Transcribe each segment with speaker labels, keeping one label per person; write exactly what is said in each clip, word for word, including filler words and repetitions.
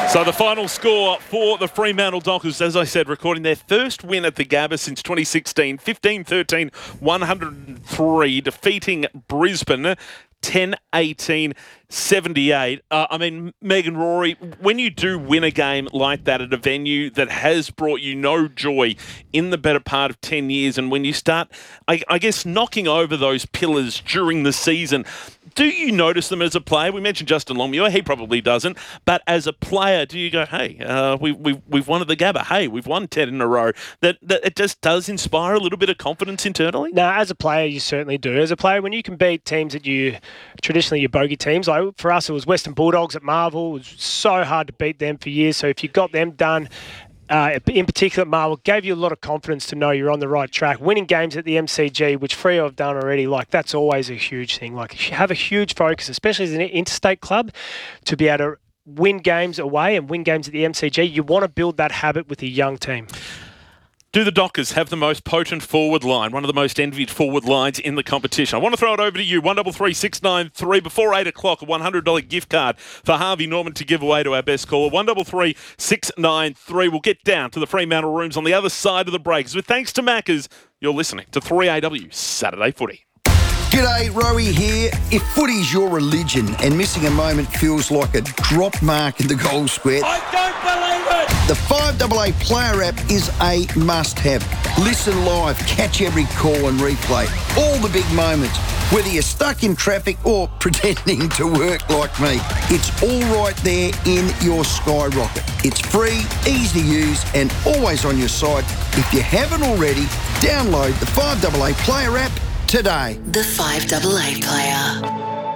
Speaker 1: So the final score for the Fremantle Dockers, as I said, recording their first win at the Gabba since twenty sixteen, fifteen thirteen, one hundred three, defeating Brisbane ten eighteen seventy-eight. Uh, I mean, Megan, Rory, when you do win a game like that at a venue that has brought you no joy in the better part of ten years, and when you start, I, I guess, knocking over those pillars during the season, do you notice them as a player? We mentioned Justin Longmuir. He probably doesn't. But as a player, do you go, hey, uh, we, we, we've won at the Gabba. Hey, we've won ten in a row. That, that it just does inspire a little bit of confidence internally?
Speaker 2: No, as a player, you certainly do. As a player, when you can beat teams that you, traditionally your bogey teams, like for us, it was Western Bulldogs at Marvel. It was so hard to beat them for years. So if you got them done, Uh, in particular, Marvel gave you a lot of confidence to know you're on the right track. Winning games at the M C G, which Freo have done already, like that's always a huge thing. Like if you have a huge focus, especially as an interstate club, to be able to win games away and win games at the M C G, you want to build that habit with a young team.
Speaker 1: Do the Dockers have the most potent forward line, one of the most envied forward lines in the competition? I want to throw it over to you, one double three six nine three. Before eight o'clock, a one hundred dollars gift card for Harvey Norman to give away to our best caller, one double three six nine three. We'll get down to the Fremantle rooms on the other side of the breaks. With thanks to Macca's, you're listening to three A W Saturday Footy.
Speaker 3: G'day, Rowie here. If footy's your religion and missing a moment feels like a drop mark in the goal square,
Speaker 4: I don't believe it!
Speaker 3: The five A A Player app is a must-have. Listen live, catch every call and replay. All the big moments, whether you're stuck in traffic or pretending to work like me. It's all right there in your Skyrocket. It's free, easy to use, and always on your side. If you haven't already, download the five A A Player app today.
Speaker 5: The five A A Player.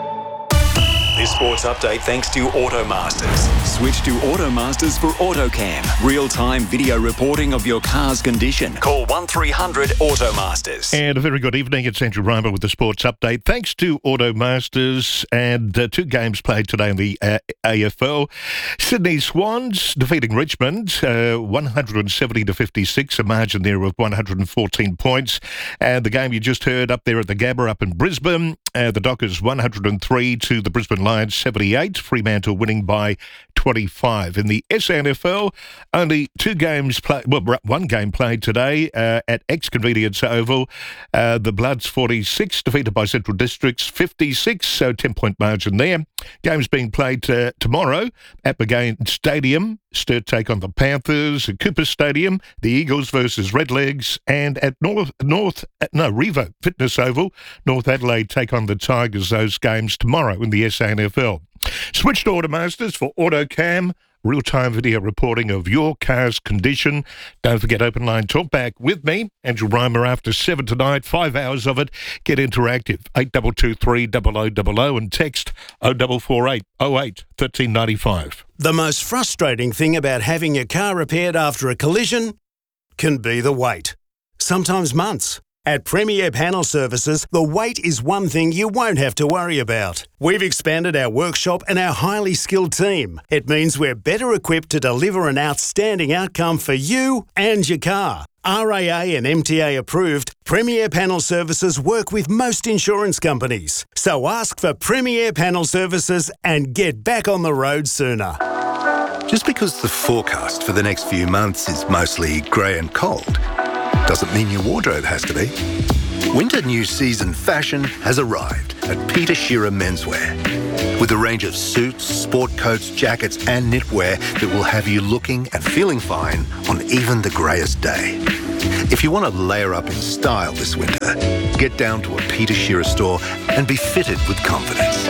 Speaker 6: This sports update thanks to Automasters. Switch to Automasters for AutoCam. Real-time video reporting of your car's condition. Call one three hundred Automasters.
Speaker 7: And a very good evening. It's Andrew Reimer with the sports update. Thanks to Automasters, and uh, two games played today in the uh, A F L. Sydney Swans defeating Richmond, uh, one hundred seventy to fifty-six, a margin there of one hundred fourteen points. And the game you just heard up there at the Gabba up in Brisbane, uh, the Dockers one hundred three to the Brisbane Lions seventy-eight, Fremantle winning by twenty-five. In the S A N F L, only two games played, well, one game played today uh, at Ex-Convenience Oval. Uh, the Bloods forty-six, defeated by Central Districts fifty-six, so ten-point margin there. Games being played uh, tomorrow at Bugain Stadium. Sturt take on the Panthers. At Cooper Stadium, the Eagles versus Redlegs. And at North, North no, Revo Fitness Oval, North Adelaide take on the Tigers. Those games tomorrow in the S A N F L. Switch to Automasters for AutoCam, real-time video reporting of your car's condition. Don't forget Open Line Talkback with me, Andrew Reimer, after seven tonight, five hours of it. Get interactive, eight two two three zero zero zero zero, and text oh four four eight oh eight one three nine five.
Speaker 8: The most frustrating thing about having your car repaired after a collision can be the wait. Sometimes months. At Premier Panel Services, the wait is one thing you won't have to worry about. We've expanded our workshop and our highly skilled team. It means we're better equipped to deliver an outstanding outcome for you and your car. R A A and M T A approved, Premier Panel Services work with most insurance companies. So ask for Premier Panel Services and get back on the road sooner.
Speaker 9: Just because the forecast for the next few months is mostly grey and cold doesn't mean your wardrobe has to be. Winter new season fashion has arrived at Peter Shearer Menswear, with a range of suits, sport coats, jackets and knitwear that will have you looking and feeling fine on even the greyest day. If you want to layer up in style this winter, get down to a Peter Shearer store and be fitted with confidence.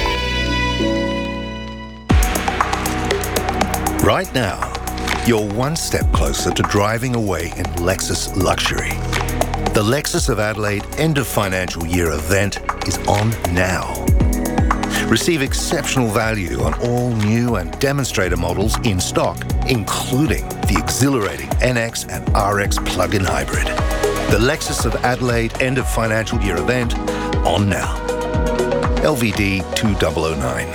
Speaker 9: Right now, you're one step closer to driving away in Lexus luxury. The Lexus of Adelaide end of financial year event is on now. Receive exceptional value on all new and demonstrator models in stock, including the exhilarating N X and R X plug-in hybrid. The Lexus of Adelaide end of financial year event on now. L V D two thousand nine.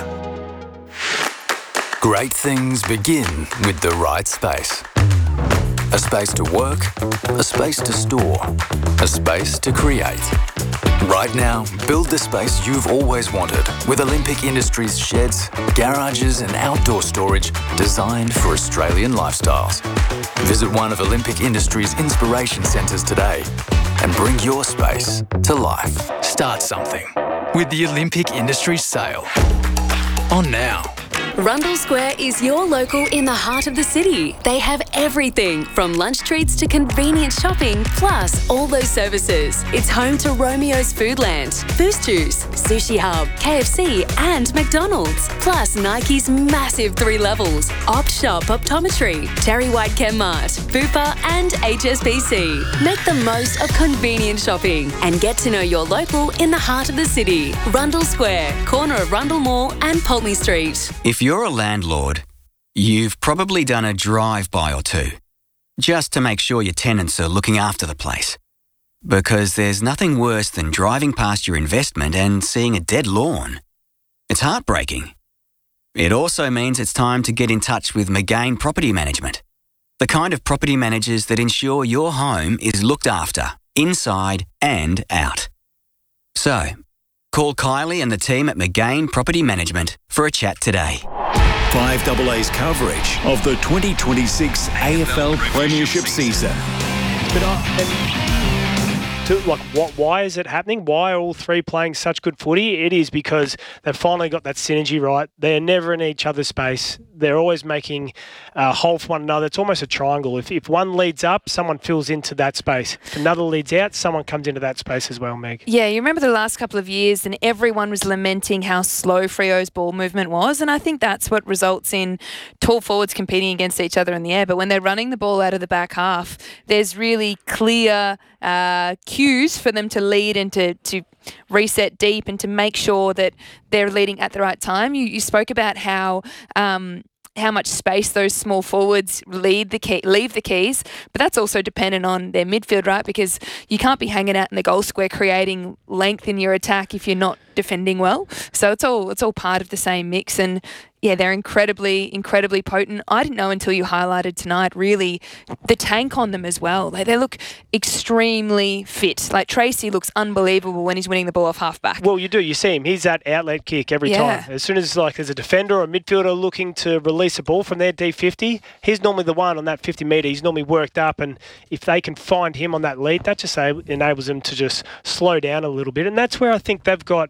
Speaker 10: Great things begin with the right space. A space to work, a space to store, a space to create. Right now, build the space you've always wanted with Olympic Industries sheds, garages and outdoor storage designed for Australian lifestyles. Visit one of Olympic Industries' inspiration centres today and bring your space to life. Start something with the Olympic Industries sale. On now.
Speaker 5: Rundle Square is your local in the heart of the city. They have everything from lunch treats to convenient shopping, plus all those services. It's home to Romeo's Foodland, Boost Juice, Sushi Hub, K F C and McDonald's. Plus Nike's massive three levels, Opt Shop Optometry, Terry White Chemmart, Bupa and H S B C. Make the most of convenient shopping and get to know your local in the heart of the city. Rundle Square, corner of Rundle Mall and Pulteney Street.
Speaker 4: If you're a landlord, you've probably done a drive-by or two, just to make sure your tenants are looking after the place. Because there's nothing worse than driving past your investment and seeing a dead lawn. It's heartbreaking. It also means it's time to get in touch with McGain Property Management, the kind of property managers that ensure your home is looked after, inside and out. So, call Kylie and the team at McGain Property Management for a chat today.
Speaker 6: five A A's coverage of the twenty twenty-six A F L Premiership season.
Speaker 2: But I, and to, like, what? Why is it happening? Why are all three playing such good footy? It is because they've finally got that synergy right. They're never in each other's space. They're always making a hole for one another. It's almost a triangle. If if one leads up, someone fills into that space. If another leads out, someone comes into that space as well, Meg.
Speaker 11: Yeah, you remember the last couple of years and everyone was lamenting how slow Freo's ball movement was, and I think that's what results in tall forwards competing against each other in the air. But when they're running the ball out of the back half, there's really clear uh, cues for them to lead and to, to reset deep and to make sure that they're leading at the right time. You, you spoke about how um, how much space those small forwards lead the key, leave the keys, but that's also dependent on their midfield, right? Because you can't be hanging out in the goal square creating length in your attack if you're not defending well. So it's all it's all part of the same mix, and yeah, they're incredibly, incredibly potent. I didn't know until you highlighted tonight, really, the tank on them as well. They, they look extremely fit. Like, Tracy looks unbelievable when he's winning the ball off half-back.
Speaker 2: Well, you do. You see him. He's that outlet kick every
Speaker 11: Yeah.
Speaker 2: time. As soon as, like, there's a defender or a midfielder looking to release a ball from their D fifty, he's normally the one on that fifty metre. He's normally worked up, and if they can find him on that lead, that just enables them to just slow down a little bit. And that's where I think they've got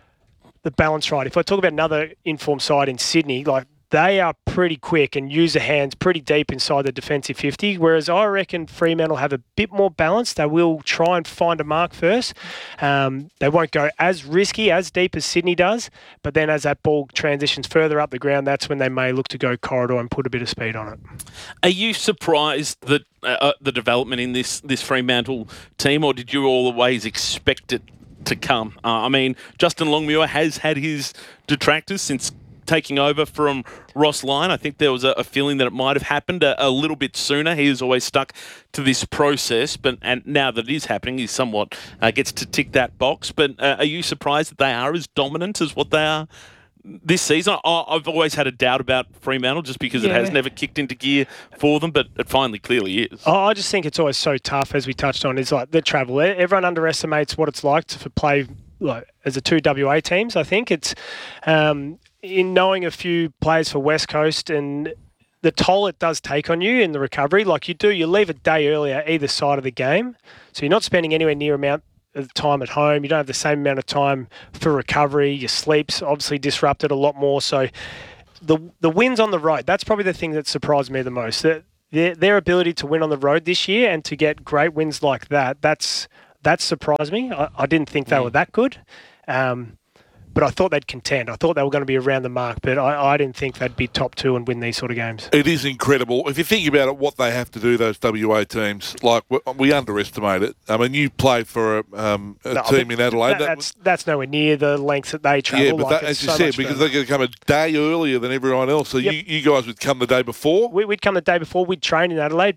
Speaker 2: the balance right. If I talk about another informed side in Sydney, like, they are pretty quick and use their hands pretty deep inside the defensive fifty, whereas I reckon Fremantle have a bit more balance. They will try and find a mark first. Um, they won't go as risky, as deep as Sydney does, but then as that ball transitions further up the ground, that's when they may look to go corridor and put a bit of speed on it.
Speaker 1: Are you surprised that uh, the development in this, this Fremantle team, or did you always expect it to come? Uh, I mean, Justin Longmuir has had his detractors since taking over from Ross Lyon. I think there was a, a feeling that it might have happened a, a little bit sooner. He is always stuck to this process, but and now that it is happening, he somewhat uh, gets to tick that box. But uh, are you surprised that they are as dominant as what they are this season? I, I've always had a doubt about Fremantle just because
Speaker 2: Yeah.
Speaker 1: it has never kicked into gear for them, but it finally clearly is.
Speaker 2: Oh, I just think it's always so tough, as we touched on, is like the travel. Everyone underestimates what it's like to play like as a two W A teams. I think it's um, in knowing a few players for West Coast and the toll it does take on you in the recovery. Like you do, you leave a day earlier either side of the game, so you're not spending anywhere near amount of time at home. You don't have the same amount of time for recovery. Your sleep's obviously disrupted a lot more. So the the wins on the road, that's probably the thing that surprised me the most. That their, their ability to win on the road this year and to get great wins like that, that's that surprised me. I, I didn't think they were that good. Um, but I thought they'd contend. I thought they were going to be around the mark, but I, I didn't think they'd be top two and win these sort of games.
Speaker 12: It is incredible. If you think about it, what they have to do, those W A teams, like, we, we underestimate it. I mean, you played for a, um, a
Speaker 2: No,
Speaker 12: team
Speaker 2: but
Speaker 12: in Adelaide.
Speaker 2: That,
Speaker 12: that
Speaker 2: that's that's nowhere near the lengths that they travel.
Speaker 12: Yeah, but
Speaker 2: like,
Speaker 12: that, as
Speaker 2: it's
Speaker 12: you
Speaker 2: so
Speaker 12: said,
Speaker 2: much
Speaker 12: because
Speaker 2: further.
Speaker 12: they're going to come a day earlier than everyone else. So
Speaker 2: Yep.
Speaker 12: you, you guys would come the day before?
Speaker 2: We, we'd come the day before. We'd train in Adelaide, but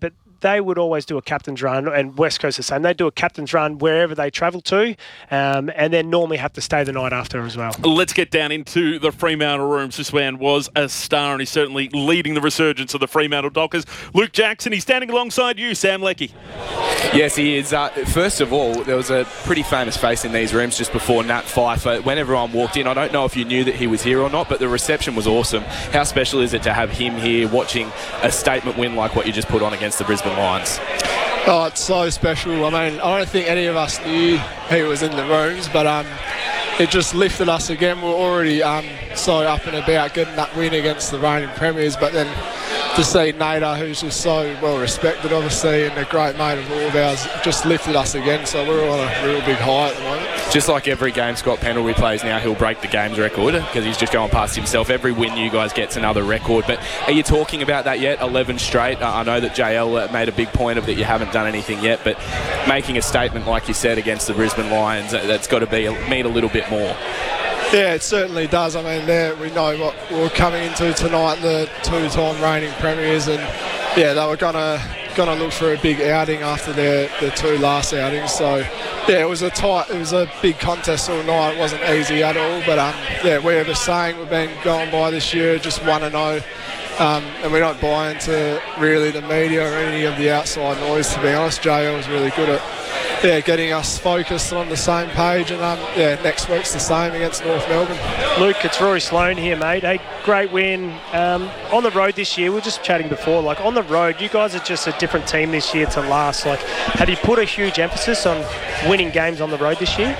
Speaker 2: they would always do a captain's run, and West Coast the same. They do a captain's run wherever they travel to, um, and then normally have to stay the night after as well.
Speaker 1: Let's get down into the Fremantle rooms. This man was a star, and he's certainly leading the resurgence of the Fremantle Dockers. Luke Jackson, he's standing alongside you, Sam Leckie.
Speaker 13: Yes, he is. Uh, first of all, there was a pretty famous face in these rooms just before Nat Pfeiffer. When everyone walked in, I don't know if you knew that he was here or not, but the reception was awesome. How special is it to have him here watching a statement win like what you just put on against the Brisbane Lions?
Speaker 14: Oh, it's so special. I mean, I don't think any of us knew he was in the rooms, but um, it just lifted us again. We were already um, so up and about getting that win against the reigning premiers, but then to see Nader, who's just so well respected, obviously, and a great mate of all of ours, just lifted us again. So we're on a real big high at the moment.
Speaker 13: Just like every game Scott Pendle replays now, he'll break the game's record because he's just going past himself. Every win you guys get's another record. But are you talking about that yet? eleven straight. I know that J L made a big point of that you haven't done anything yet, but making a statement like you said against the Brisbane Lions, that's got to be mean a little bit more.
Speaker 14: Yeah, it certainly does. I mean, there we know what we're coming into tonight, the two-time reigning premiers, and yeah, they were gonna gonna look for a big outing after their, their two last outings. So yeah, it was a tight, it was a big contest all night. It wasn't easy at all, but um, yeah, we have a saying we've been going by this year, just one and zero. Um, and we don't buy into really the media or any of the outside noise, to be honest. J L was really good at yeah, getting us focused on the same page, and um, yeah, next week's the same against North Melbourne.
Speaker 2: Luke, it's Rory Sloane here, mate. Hey, great win. Um, on the road this year, we were just chatting before, like on the road, you guys are just a different team this year to last. Like, have you put a huge emphasis on winning games on the road this year?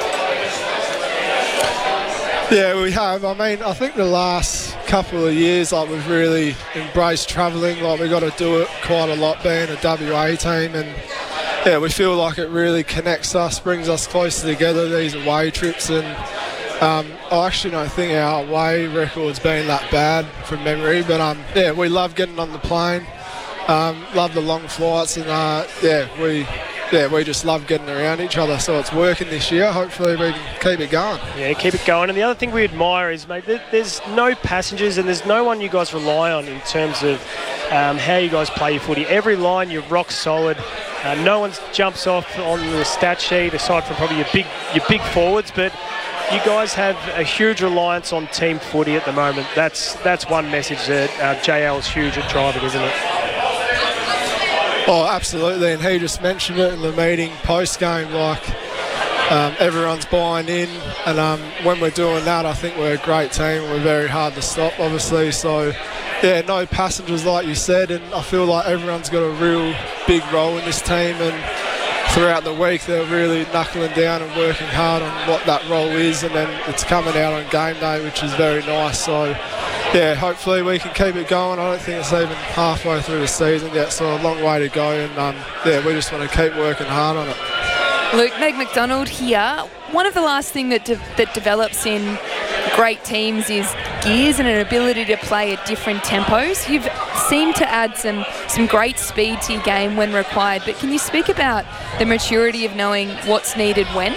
Speaker 14: Yeah, we have. I mean, I think the last couple of years, like, we've really embraced travelling. Like, we've got to do it quite a lot being a W A team, and yeah, we feel like it really connects us, brings us closer together, these away trips. And um, I actually don't think our away record's been that bad from memory, but um, yeah, we love getting on the plane, um, love the long flights, and uh, yeah, we yeah, we just love getting around each other. So it's working this year. Hopefully we can keep it going.
Speaker 2: Yeah, keep it going. And the other thing we admire is, mate, there's no passengers and there's no one you guys rely on in terms of um, how you guys play your footy. Every line, you're rock solid. Uh, no one jumps off on the stat sheet aside from probably your big your big forwards, but you guys have a huge reliance on team footy at the moment. That's that's one message that uh, J L is huge at driving, isn't it?
Speaker 14: Oh, absolutely, and he just mentioned it in the meeting post-game, like um, everyone's buying in, and um, when we're doing that, I think we're a great team. We're very hard to stop, obviously, so yeah, no passengers like you said, and I feel like everyone's got a real big role in this team, and throughout the week they're really knuckling down and working hard on what that role is, and then it's coming out on game day, which is very nice. So yeah, hopefully we can keep it going. I don't think it's even halfway through the season yet, so a long way to go, and um, yeah, we just want to keep working hard on it.
Speaker 11: Luke, Meg McDonald here. One of the last things that de- that develops in great teams is gears and an ability to play at different tempos. You've seemed to add some some great speed to your game when required, but can you speak about the maturity of knowing what's needed when?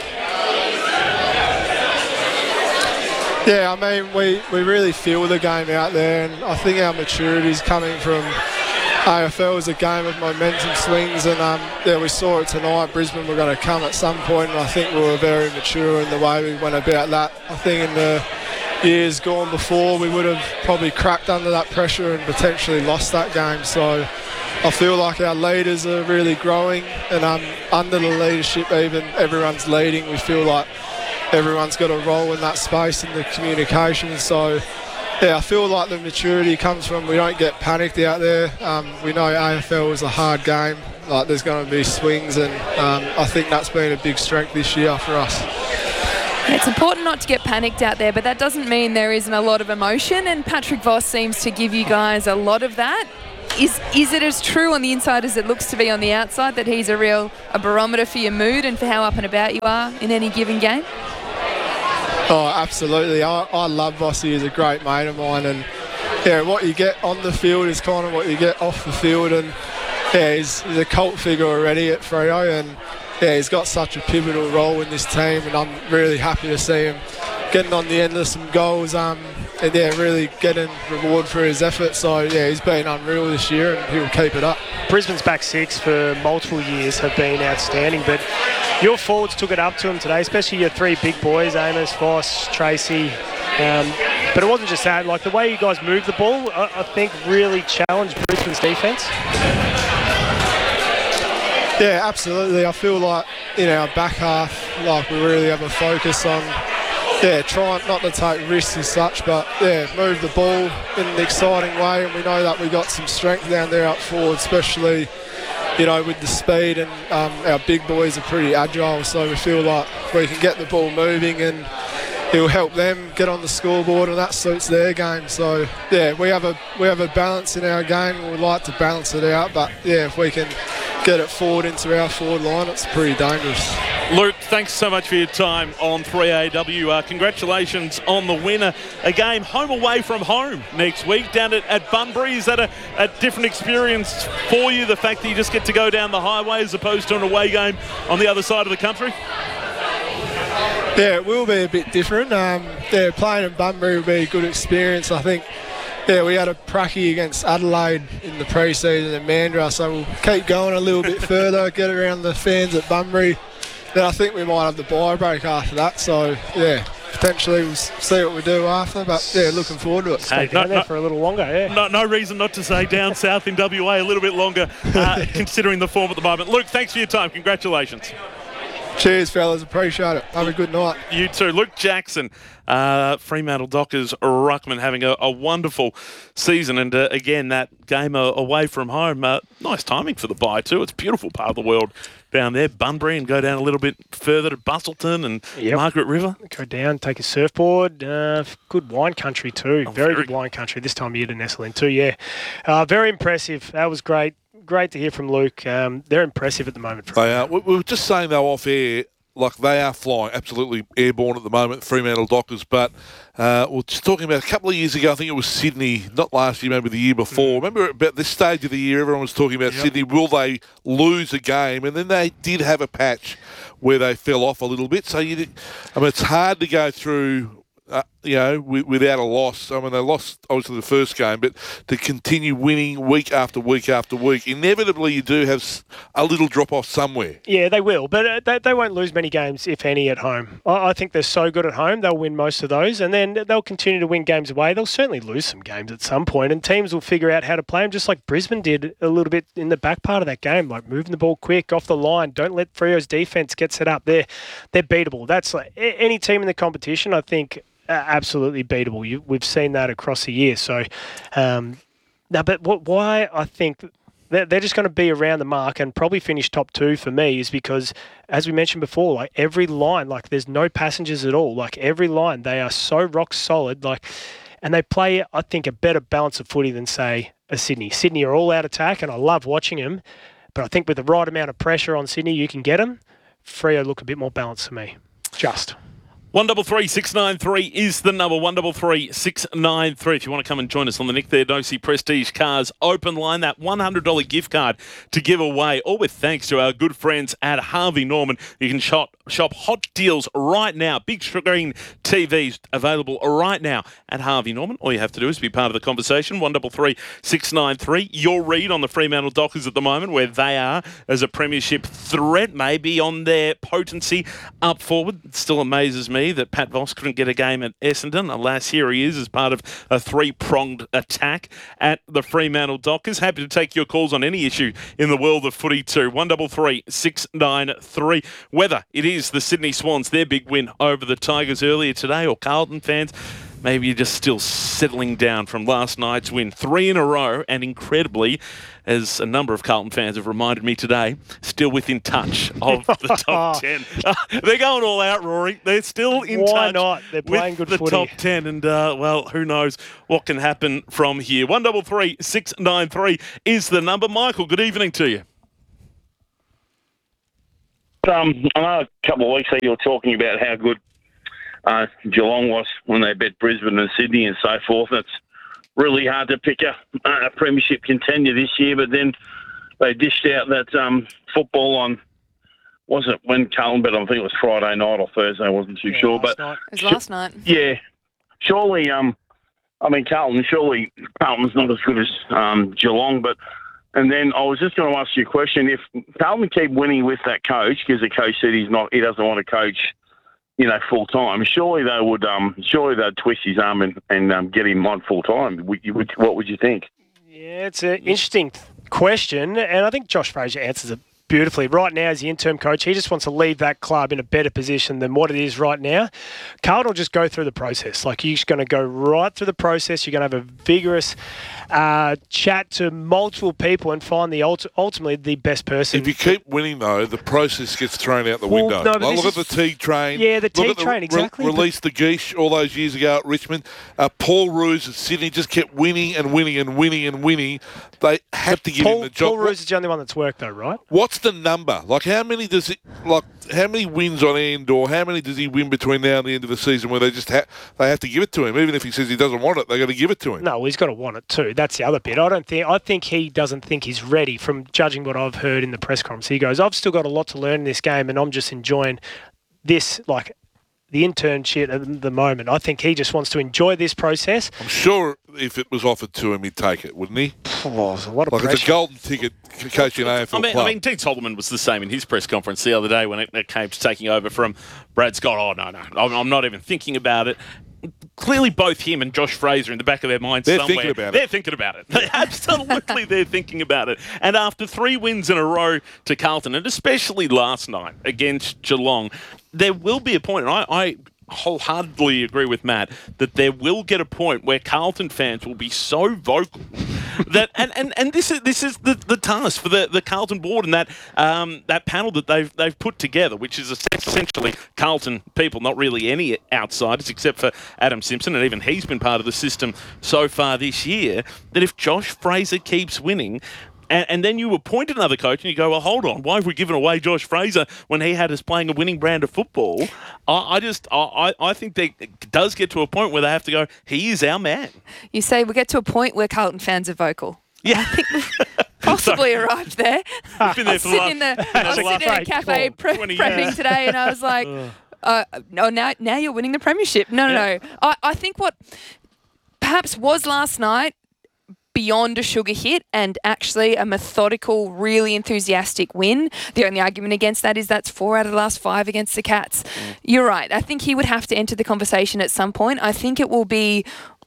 Speaker 14: Yeah, I mean, we, we really feel the game out there, and I think our maturity is coming from A F L as a game of momentum swings, and um, yeah, we saw it tonight. Brisbane were going to come at some point, and I think we were very mature in the way we went about that. I think in the years gone before, we would have probably cracked under that pressure and potentially lost that game. So I feel like our leaders are really growing, and um, under the leadership, even everyone's leading. We feel like everyone's got a role in that space and the communication. So yeah, I feel like the maturity comes from we don't get panicked out there. Um, we know A F L is a hard game. Like, there's going to be swings, and um, I think that's been a big strength this year for us.
Speaker 11: It's important not to get panicked out there, but that doesn't mean there isn't a lot of emotion, and Patrick Voss seems to give you guys a lot of that. Is is it as true on the inside as it looks to be on the outside, that he's a real a barometer for your mood and for how up and about you are in any given game?
Speaker 14: Oh, absolutely. I, I love Vossi. He's a great mate of mine, and yeah, what you get on the field is kind of what you get off the field, and yeah, he's, he's a cult figure already at Freo, and yeah, he's got such a pivotal role in this team, and I'm really happy to see him getting on the end of some goals. Um, and yeah, really getting reward for his effort. So yeah, he's been unreal this year, and he'll keep it up.
Speaker 2: Brisbane's back six for multiple years have been outstanding, but your forwards took it up to him today, especially your three big boys, Amos, Voss, Tracy. Um, but it wasn't just that. Like the way you guys moved the ball, I, I think really challenged Brisbane's defence.
Speaker 14: Yeah, absolutely. I feel like in our back half, like we really have a focus on, yeah, trying not to take risks as such, but yeah, move the ball in an exciting way. And we know that we got some strength down there up forward, especially, you know, with the speed, and um, our big boys are pretty agile. So we feel like we can get the ball moving, and it'll help them get on the scoreboard, and that suits their game. So yeah, we have a we have a balance in our game. We'd like to balance it out, but yeah, if we can get it forward into our forward line, it's pretty dangerous.
Speaker 1: Luke, thanks so much for your time on three A W. Uh, congratulations on the winner. A game home away from home next week down at, at Bunbury. Is that a, a different experience for you, the fact that you just get to go down the highway as opposed to an away game on the other side of the country?
Speaker 14: Yeah, it will be a bit different. Um, yeah, playing in Bunbury will be a good experience, I think. Yeah, we had a pracky against Adelaide in the pre-season in Mandurah, so we'll keep going a little bit further, get around the fans at Bunbury. Then I think we might have the bye break after that, so yeah, potentially we'll see what we do after, but yeah, looking forward to it.
Speaker 2: Stay down there for a little longer, yeah.
Speaker 1: No, no reason not to stay down south in W A a little bit longer, uh, considering the form at the moment. Luke, thanks for your time. Congratulations.
Speaker 14: Cheers, fellas. Appreciate it. Have a good night.
Speaker 1: You too. Luke Jackson, uh, Fremantle Dockers ruckman, having a, a wonderful season. And uh, again, that game uh, away from home, uh, nice timing for the bye too. It's a beautiful part of the world down there, Bunbury, and go down a little bit further to Bustleton and
Speaker 2: yep.
Speaker 1: Margaret River.
Speaker 2: Go down, take a surfboard. Uh, good wine country too.
Speaker 1: Oh,
Speaker 2: very,
Speaker 1: very
Speaker 2: good wine country this time of year to nestle in too, yeah. Uh, very impressive. That was great. Great to hear from Luke. Um, they're impressive at the moment.
Speaker 12: They are. We we were just saying though off air, like they are flying absolutely airborne at the moment, Fremantle Dockers. But uh, we're just talking about a couple of years ago, I think it was Sydney, not last year, maybe the year before. Remember about this stage of the year, everyone was talking about
Speaker 2: Yep.
Speaker 12: Sydney, will they lose a game? And then they did have a patch where they fell off a little bit. So you, did, I mean, it's hard to go through. Uh, you know, w- without a loss. I mean, they lost obviously the first game, but to continue winning week after week after week, inevitably you do have s- a little drop off somewhere.
Speaker 2: Yeah, they will, but uh, they, they won't lose many games, if any, at home. I, I think they're so good at home, they'll win most of those, and then they'll continue to win games away. They'll certainly lose some games at some point, and teams will figure out how to play them, just like Brisbane did a little bit in the back part of that game, like moving the ball quick off the line. Don't let Freo's defence get set up. They're, they're beatable. That's like a- any team in the competition, I think, uh, absolutely beatable. You, we've seen that across the year. So, um, now, but what, why I think they're, they're just going to be around the mark and probably finish top two for me is because, as we mentioned before, like every line, like there's no passengers at all. Like every line, they are so rock solid. Like, and they play, I think, a better balance of footy than, say, a Sydney. Sydney are all out attack, and I love watching them. But I think with the right amount of pressure on Sydney, you can get them. Freo look a bit more balanced for me. Just.
Speaker 1: One double three six nine three is the number. One double three six nine three. If you want to come and join us on the Nick there, Nosy Prestige Cars open line, that one hundred dollars gift card to give away, all with thanks to our good friends at Harvey Norman. You can shop shop hot deals right now. Big screen T Vs available right now at Harvey Norman. All you have to do is be part of the conversation. One double three six nine three. Your read on the Fremantle Dockers at the moment, where they are as a premiership threat, maybe on their potency up forward. It still amazes me that Pat Voss couldn't get a game at Essendon. Alas, here he is as part of a three-pronged attack at the Fremantle Dockers. Happy to take your calls on any issue in the world of footy too. One double three six nine three. Whether it is the Sydney Swans, their big win over the Tigers earlier today, or Carlton fans, maybe you're just still settling down from last night's win. Three in a row, and incredibly, as a number of Carlton fans have reminded me today, still within touch of the top ten. Uh, they're going all out, Rory. They're still in
Speaker 2: Why
Speaker 1: touch
Speaker 2: not? They're playing
Speaker 1: with
Speaker 2: good
Speaker 1: the
Speaker 2: footy.
Speaker 1: top ten, and uh, well, who knows what can happen from here. One double three six nine three is the number. Michael, good evening to you.
Speaker 15: Um, I know a couple of weeks ago you were talking about how good uh, Geelong was when they beat Brisbane and Sydney and so forth. It's really hard to pick a, a premiership contender this year, but then they dished out that um, football on, was it when Carlton, but I think it was Friday night or Thursday, I wasn't too
Speaker 11: Yeah,
Speaker 15: sure.
Speaker 11: last
Speaker 15: But
Speaker 11: night. It was last night.
Speaker 15: Yeah. Surely um, I mean, Carlton, surely Carlton's not as good as um, Geelong, but and then I was just going to ask you a question. If Carlton keep winning with that coach, because the coach said he's not, he doesn't want to coach, you know, full time, surely they would, um, surely they'd twist his arm and, and um, get him on full time. What would you think?
Speaker 2: Yeah, it's an interesting question, and I think Josh Fraser answers it beautifully. Right now, as the interim coach, he just wants to leave that club in a better position than what it is right now. Carlton will just go through the process. Like, you're just going to go right through the process. You're going to have a vigorous uh, chat to multiple people and find the ult- ultimately the best person.
Speaker 12: If you keep winning, though, the process gets thrown out the
Speaker 2: Well,
Speaker 12: window.
Speaker 2: no, but
Speaker 12: like,
Speaker 2: this
Speaker 12: look at
Speaker 2: is-
Speaker 12: the Teague train.
Speaker 2: Yeah, the
Speaker 12: Look
Speaker 2: Teague
Speaker 12: at the
Speaker 2: train,
Speaker 12: re-
Speaker 2: exactly, but-
Speaker 12: Released the Geesh all those years ago at Richmond. Uh, Paul Roos at Sydney just kept winning and winning and winning and winning. They have to give
Speaker 2: Paul,
Speaker 12: him the job.
Speaker 2: Paul Roos is the only one that's worked, though, right?
Speaker 12: What's the number? Like, how many does it? Like, how many wins on end, or how many does he win between now and the end of the season, where they just ha- they have to give it to him, even if he says he doesn't want it, they got to give it to him.
Speaker 2: No, well, he's got to want it too. That's the other bit. I don't think. I think he doesn't think he's ready. From judging what I've heard in the press conference, he goes, "I've still got a lot to learn in this game, and I'm just enjoying this, like the internship at the moment." I think he just wants to enjoy this process.
Speaker 12: I'm sure if it was offered to him, he'd take it, wouldn't he?
Speaker 2: Oh, there's a lot of
Speaker 12: like it's a
Speaker 2: pressure.
Speaker 12: golden ticket coaching A F L
Speaker 1: I mean,
Speaker 12: club.
Speaker 1: I mean, Dean Solomon was the same in his press conference the other day when it, it came to taking over from Brad Scott. Oh, no, no, I'm, I'm not even thinking about it. Clearly, both him and Josh Fraser in the back of their minds
Speaker 12: They're
Speaker 1: somewhere.
Speaker 12: thinking about it.
Speaker 1: They're thinking about it. They absolutely, they're thinking about it. And after three wins in a row to Carlton, and especially last night against Geelong, there will be a point, and I, I wholeheartedly agree with Matt, that there will get a point where Carlton fans will be so vocal that, and, and, and this is this is the, the task for the, the Carlton board and that um, that panel that they've they've put together, which is essentially Carlton people, not really any outsiders except for Adam Simpson, and even he's been part of the system so far this year. That if Josh Fraser keeps winning. And, and then you appoint another coach and you go, well, hold on, why have we given away Josh Fraser when he had us playing a winning brand of football? I, I just, I, I think that it does get to a point where they have to go, he is our man.
Speaker 11: You say we get to a point where Carlton fans are vocal.
Speaker 1: Yeah.
Speaker 11: I think we've possibly arrived there.
Speaker 1: We've been there
Speaker 11: I was
Speaker 1: for the
Speaker 11: sitting in the,
Speaker 1: last-
Speaker 11: I was
Speaker 1: the last
Speaker 11: sitting in a
Speaker 1: eight,
Speaker 11: cafe
Speaker 1: twelve,
Speaker 11: pre-
Speaker 1: twenty
Speaker 11: prepping
Speaker 1: years.
Speaker 11: today, and I was like, uh, "No, now, now you're winning the premiership." No, no, no. I, I think what perhaps was last night, beyond a sugar hit and actually a methodical, really enthusiastic win. The only argument against that is that's four out of the last five against the Cats. Mm. You're right. I think he would have to enter the conversation at some point. I think it will be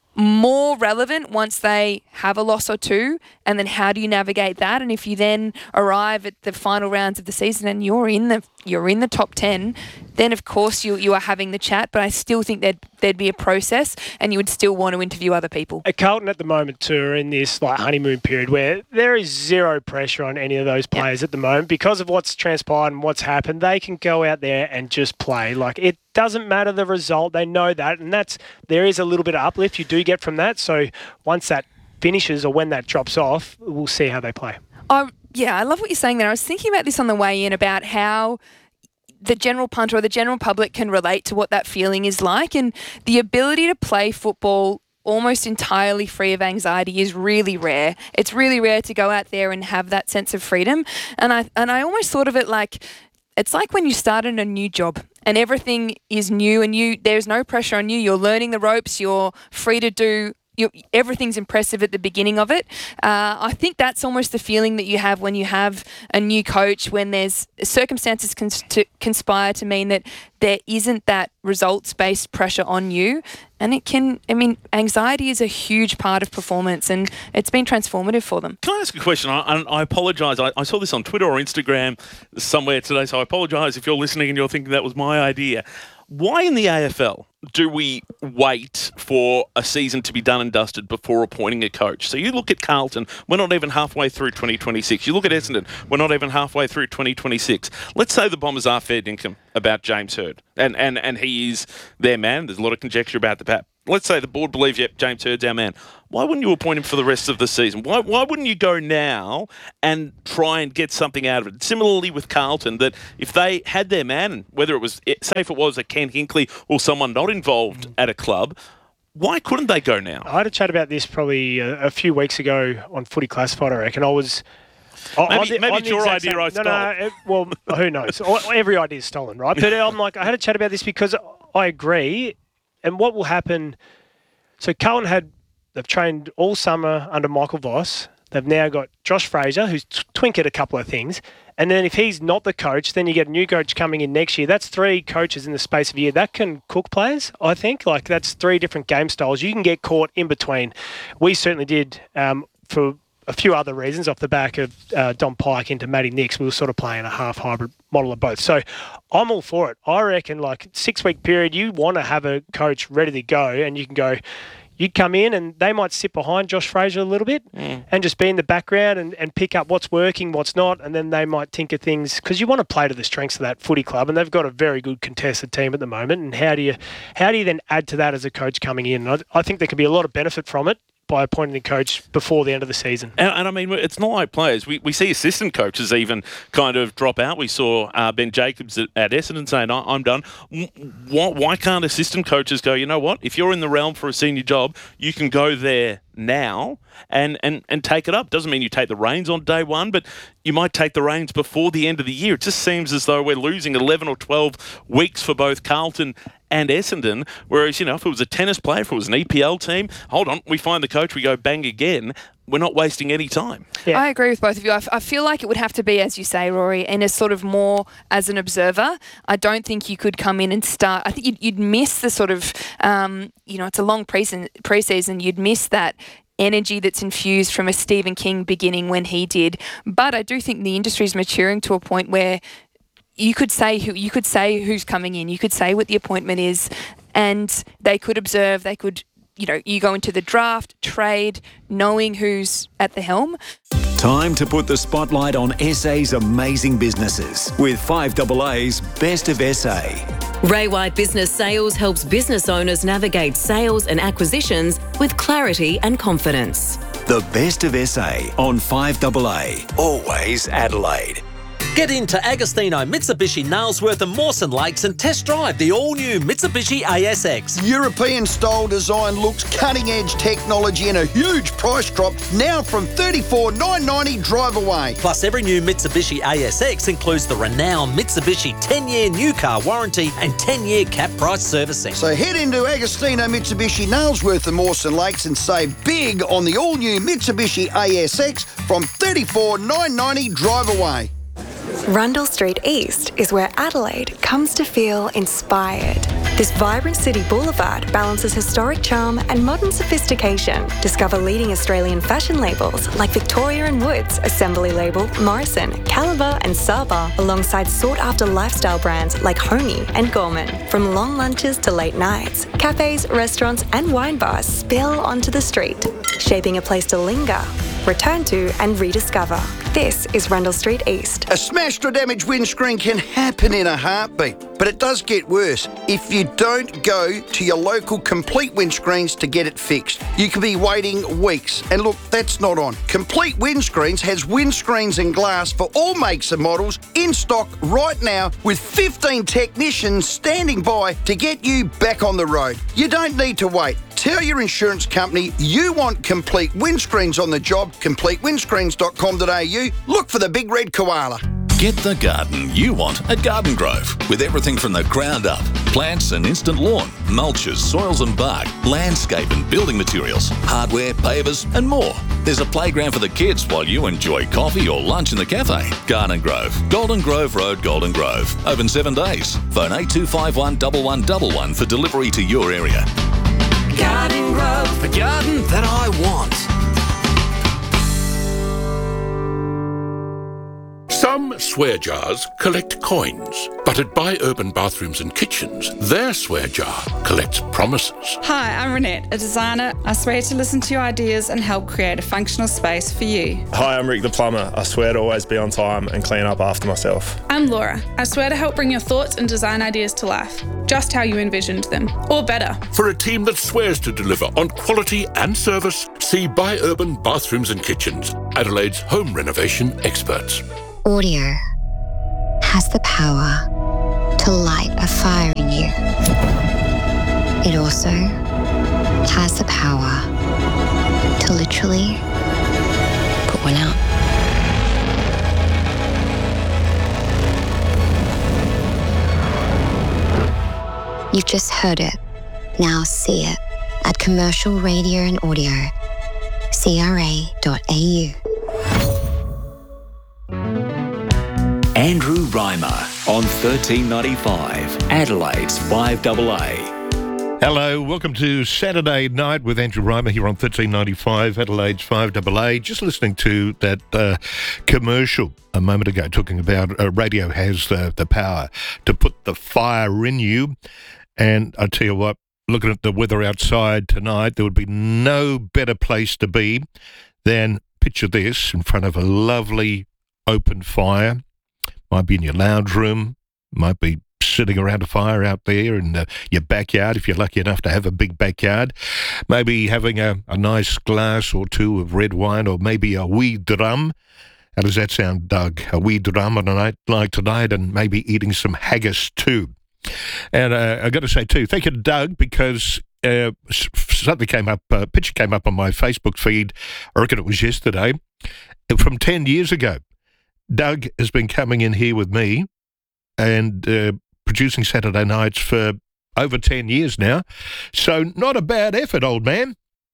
Speaker 11: more relevant once they have a loss or two, and then how do you navigate that? And if you then arrive at the final rounds of the season and you're in the you're in the top ten, then of course you you are having the chat. But I still think there'd there'd be a process, and you would still want to interview other people.
Speaker 2: At Carlton at the moment too are in this like honeymoon period where there is zero pressure on any of those players at the moment because of what's transpired and what's happened. They can go out there and just play. Like, it doesn't matter the result. They know that, and that's there is a little bit of uplift you do get from that. So once that finishes or when that drops off, we'll see how they play.
Speaker 11: Oh, yeah, I love what you're saying there. I was thinking about this on the way in about how the general punter or the general public can relate to what that feeling is like, and the ability to play football almost entirely free of anxiety is really rare. It's really rare to go out there and have that sense of freedom. And I and I almost thought of it like it's like when you start in a new job and everything is new and you there's no pressure on you. You're learning the ropes. You're free to do. You, everything's impressive at the beginning of it. Uh, I think that's almost the feeling that you have when you have a new coach, when there's circumstances cons- to conspire to mean that there isn't that results-based pressure on you. And it can, I mean, anxiety is a huge part of performance, and it's been transformative for them.
Speaker 1: Can I ask a question? I, I, I apologise. I, I saw this on Twitter or Instagram somewhere today, so I apologise if you're listening and you're thinking that was my idea. Why in the A F L do we wait for a season to be done and dusted before appointing a coach? So you look at Carlton, we're not even halfway through twenty twenty-six. You look at Essendon, we're not even halfway through twenty twenty-six. Let's say the Bombers are fair dinkum about James Hird, and, and, and he is their man. There's a lot of conjecture about the Pat. Let's say the board believes, yep, James Hird's our man. Why wouldn't you appoint him for the rest of the season? Why why wouldn't you go now and try and get something out of it? Similarly with Carlton, that if they had their man, whether it was, say if it was a Ken Hinkley or someone not involved mm. at a club, why couldn't they go now?
Speaker 2: I had a chat about this probably a, a few weeks ago on Footy Classified, I reckon. I was...
Speaker 1: Maybe,
Speaker 2: on the,
Speaker 1: maybe
Speaker 2: on
Speaker 1: it's your idea
Speaker 2: same,
Speaker 1: I
Speaker 2: no,
Speaker 1: stole.
Speaker 2: no, it, well, who knows? Every idea is stolen, right? But I'm like, I had a chat about this because I agree. And what will happen... So Carlton had They've trained all summer under Michael Voss. They've now got Josh Fraser, who's t- twinkered a couple of things. And then if he's not the coach, then you get a new coach coming in next year. That's three coaches in the space of a year. That can cook players, I think. Like, that's three different game styles. You can get caught in between. We certainly did um, for a few other reasons off the back of uh, Don Pike into Matty Nix. We were sort of playing a half-hybrid model of both. So I'm all for it. I reckon, like, six-week period, you want to have a coach ready to go, and you can go... You'd come in and they might sit behind Josh Fraser a little bit mm. and just be in the background and, and pick up what's working, what's not, and then they might tinker things because you want to play to the strengths of that footy club, and they've got a very good contested team at the moment. And how do you how do you then add to that as a coach coming in? I, I think there could be a lot of benefit from it by appointing the coach before the end of the season.
Speaker 1: And, and I mean, it's not like players. We we see assistant coaches even kind of drop out. We saw uh, Ben Jacobs at, at Essendon saying, I'm done. Why, why can't assistant coaches go, you know what, if you're in the realm for a senior job, you can go there now and, and, and take it up. Doesn't mean you take the reins on day one, but you might take the reins before the end of the year. It just seems as though we're losing eleven or twelve weeks for both Carlton and Essendon, whereas, you know, if it was a tennis player, if it was an E P L team, hold on, we find the coach, we go bang again. We're not wasting any time.
Speaker 11: Yeah. I agree with both of you. I, f- I feel like it would have to be, as you say, Rory, and as sort of more as an observer. I don't think you could come in and start. I think you'd, you'd miss the sort of, um, you know, it's a long pre-season, pre-season. You'd miss that energy that's infused from a Stephen King beginning when he did. But I do think the industry is maturing to a point where you could say who you could say who's coming in. You could say what the appointment is, and they could observe. They could, you know, you go into the draft, trade, knowing who's at the helm.
Speaker 6: Time to put the spotlight on S A's amazing businesses with five A A's Best of S A.
Speaker 5: Ray White Business Sales helps business owners navigate sales and acquisitions with clarity and confidence.
Speaker 6: The Best of S A on five A A. Always Adelaide.
Speaker 16: Get into Agostino Mitsubishi Nailsworth and Mawson Lakes and test drive the all-new Mitsubishi A S X.
Speaker 3: European-style design looks, cutting-edge technology and a huge price drop now from thirty-four thousand nine hundred ninety dollars drive away.
Speaker 16: Plus, every new Mitsubishi A S X includes the renowned Mitsubishi ten-year new car warranty and ten-year cap price servicing.
Speaker 3: So head into Agostino Mitsubishi Nailsworth and Mawson Lakes and save big on the all-new Mitsubishi A S X from thirty-four thousand nine hundred ninety dollars drive away.
Speaker 17: Rundle Street East is where Adelaide comes to feel inspired. This vibrant city boulevard balances historic charm and modern sophistication. Discover leading Australian fashion labels like Victoria and Woods, Assembly Label, Morrison, Caliber and Saba, alongside sought-after lifestyle brands like Homey and Gorman. From long lunches to late nights, cafes, restaurants and wine bars spill onto the street, shaping a place to linger, return to and rediscover. This is Rundle Street East.
Speaker 3: A smashed or damaged windscreen can happen in a heartbeat, but it does get worse if you don't go to your local Complete Windscreens to get it fixed. You could be waiting weeks, and look, that's not on. Complete Windscreens has windscreens and glass for all makes and models in stock right now with fifteen technicians standing by to get you back on the road. You don't need to wait. Tell your insurance company you want Complete Windscreens on the job, complete windscreens dot com dot a u. Look for the big red koala.
Speaker 18: Get the garden you want at Garden Grove with everything from the ground up. Plants and instant lawn, mulches, soils and bark, landscape and building materials, hardware, pavers and more. There's a playground for the kids while you enjoy coffee or lunch in the cafe. Garden Grove, Golden Grove Road, Golden Grove. Open seven days. Phone eight two five one one one one one for delivery to your area.
Speaker 19: Garden Grove, the garden that I want.
Speaker 20: Some swear jars collect coins, but at Buy Urban Bathrooms and Kitchens, their swear jar collects promises.
Speaker 21: Hi, I'm Renette, a designer. I swear to listen to your ideas and help create a functional space for you.
Speaker 22: Hi, I'm Rick the plumber. I swear to always be on time and clean up after myself.
Speaker 23: I'm Laura. I swear to help bring your thoughts and design ideas to life, just how you envisioned them, or better.
Speaker 20: For a team that swears to deliver on quality and service, see Buy Urban Bathrooms and Kitchens, Adelaide's home renovation experts.
Speaker 24: Audio has the power to light a fire in you. It also has the power to literally put one out. You've just heard it. Now see it at Commercial Radio and Audio. C R A dot A U.
Speaker 6: Andrew Reimer on thirteen ninety-five, Adelaide's five A A.
Speaker 7: Hello, welcome to Saturday Night with Andrew Reimer here on thirteen ninety-five, Adelaide's five A A. Just listening to that uh, commercial a moment ago talking about uh, radio has the, the power to put the fire in you. And I tell you what, looking at the weather outside tonight, there would be no better place to be than, picture this, in front of a lovely open fire. Might be in your lounge room, might be sitting around a fire out there in uh, your backyard, if you're lucky enough to have a big backyard. Maybe having a, a nice glass or two of red wine, or maybe a wee drum. How does that sound, Doug? A wee drum on a night like tonight, and maybe eating some haggis too. And uh, I've got to say too, thank you to Doug, because uh, something came up, a picture came up on my Facebook feed, I reckon it was yesterday, from ten years ago. Doug has been coming in here with me and uh, producing Saturday nights for over ten years now. So not a bad effort, old man.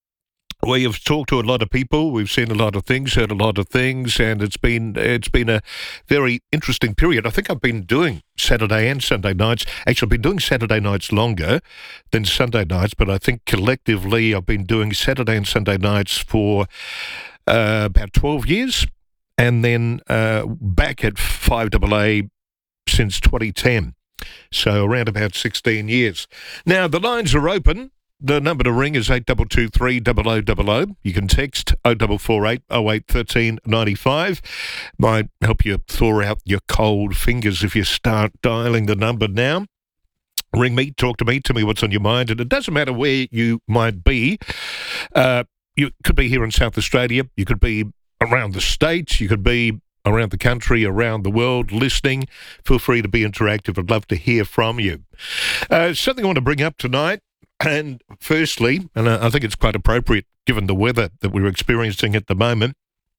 Speaker 7: We have talked to a lot of people, we've seen a lot of things, heard a lot of things, and it's been it's been a very interesting period. I think I've been doing Saturday and Sunday nights. Actually, I've been doing Saturday nights longer than Sunday nights, but I think collectively I've been doing Saturday and Sunday nights for uh, about twelve years. And then uh, back at five A A since twenty ten, so around about sixteen years. Now, the lines are open. The number to ring is eight two two three zero zero zero zero. You can text oh four four eight oh eight one three nine five. Might help you thaw out your cold fingers if you start dialing the number now. Ring me, talk to me, tell me what's on your mind, and it doesn't matter where you might be. Uh, you could be here in South Australia, you could be around the States, you could be around the country, around the world, listening. Feel free to be interactive. I'd love to hear from you. Uh, something I want to bring up tonight, and firstly, and I think it's quite appropriate given the weather that we're experiencing at the moment,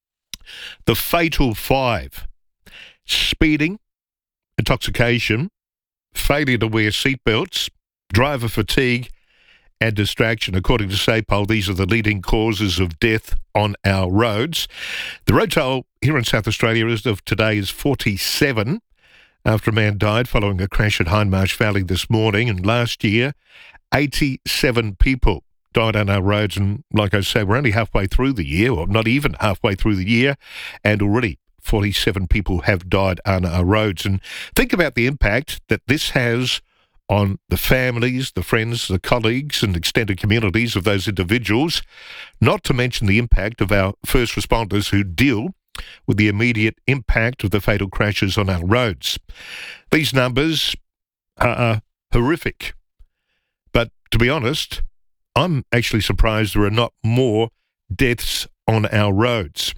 Speaker 7: the fatal five: speeding, intoxication, failure to wear seatbelts, driver fatigue, and distraction. According to SAPOL, these are the leading causes of death on our roads. The road toll here in South Australia as of today is forty-seven, after a man died following a crash at Hindmarsh Valley this morning. And last year, eighty-seven people died on our roads. And like I say, we're only halfway through the year, or not even halfway through the year, and already forty-seven people have died on our roads. And think about the impact that this has on the families, the friends, the colleagues and extended communities of those individuals, not to mention the impact of our first responders who deal with the immediate impact of the fatal crashes on our roads. These numbers are horrific. But to be honest, I'm actually surprised there are not more deaths on our roads.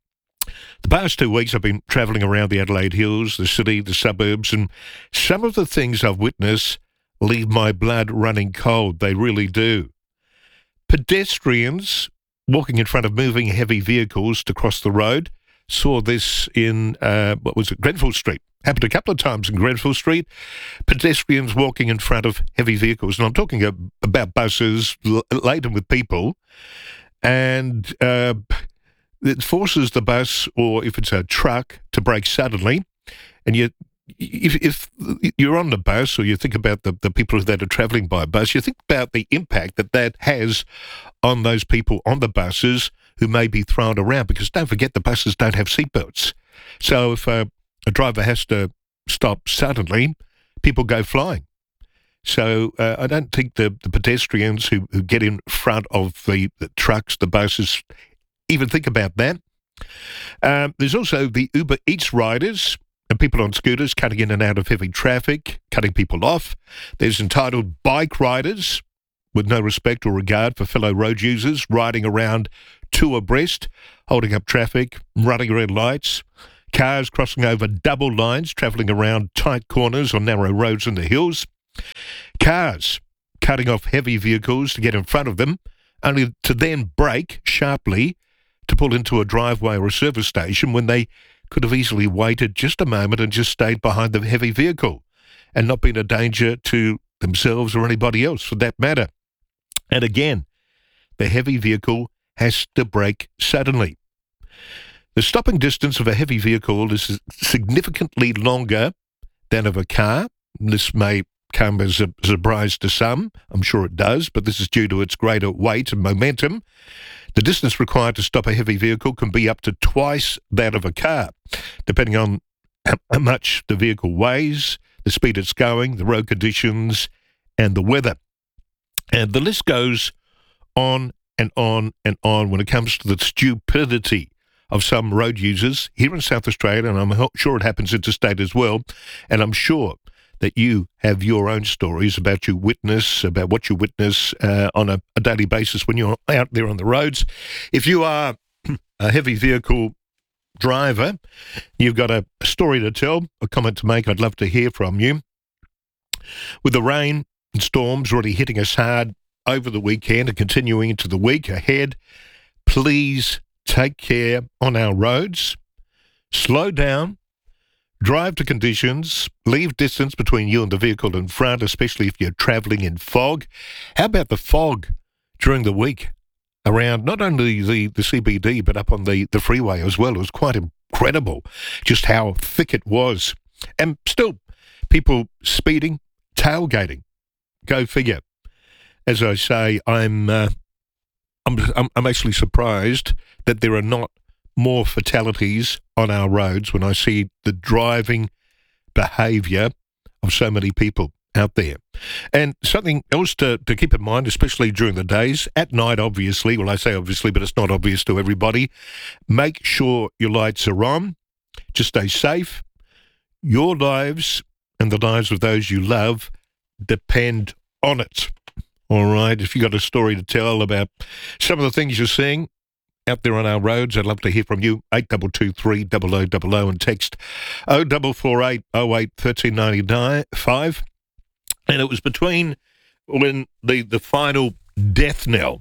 Speaker 7: The past two weeks I've been travelling around the Adelaide Hills, the city, the suburbs, and some of the things I've witnessed leave my blood running cold. They really do. Pedestrians walking in front of moving heavy vehicles to cross the road. Saw this in, uh, what was it, Grenfell Street. Happened a couple of times in Grenfell Street. Pedestrians walking in front of heavy vehicles. And I'm talking about buses l- laden with people. And uh, it forces the bus, or if it's a truck, to brake suddenly. And you, if, if you're on the bus, or you think about the, the people that are travelling by bus, you think about the impact that that has on those people on the buses who may be thrown around, because don't forget the buses don't have seatbelts. So if uh, a driver has to stop suddenly, people go flying. So uh, I don't think the, the pedestrians who, who get in front of the, the trucks, the buses, even think about that. Um, there's also the Uber Eats riders and people on scooters cutting in and out of heavy traffic, cutting people off. There's entitled bike riders with no respect or regard for fellow road users, riding around two abreast, holding up traffic, running red lights. Cars crossing over double lines, travelling around tight corners on narrow roads in the hills. Cars cutting off heavy vehicles to get in front of them, only to then brake sharply to pull into a driveway or a service station when they could have easily waited just a moment and just stayed behind the heavy vehicle and not been a danger to themselves or anybody else for that matter. And again, the heavy vehicle has to brake suddenly. The stopping distance of a heavy vehicle is significantly longer than of a car. This may come as a surprise to some. I'm sure it does, but this is due to its greater weight and momentum. The distance required to stop a heavy vehicle can be up to twice that of a car, depending on how much the vehicle weighs, the speed it's going, the road conditions, and the weather. And the list goes on and on and on when it comes to the stupidity of some road users here in South Australia, and I'm sure it happens interstate as well, and I'm sure that you have your own stories about you witness, about what you witness uh, on a, a daily basis when you're out there on the roads. If you are a heavy vehicle driver, you've got a story to tell, a comment to make, I'd love to hear from you. With the rain and storms already hitting us hard over the weekend and continuing into the week ahead, please take care on our roads, slow down, drive to conditions, leave distance between you and the vehicle in front, especially if you're travelling in fog. How about the fog during the week around not only the, the C B D but up on the, the freeway as well? It was quite incredible just how thick it was. And still, people speeding, tailgating. Go figure. As I say, I'm... Uh, I'm, I'm actually surprised that there are not more fatalities on our roads when I see the driving behaviour of so many people out there. And something else to, to keep in mind, especially during the days, at night obviously, well I say obviously, but it's not obvious to everybody, make sure your lights are on, just stay safe. Your lives and the lives of those you love depend on it. All right, if you've got a story to tell about some of the things you're seeing out there on our roads, I'd love to hear from you. eight two two three, double oh double oh and text oh four four eight, oh eight, one three nine five. And it was between when the, the final death knell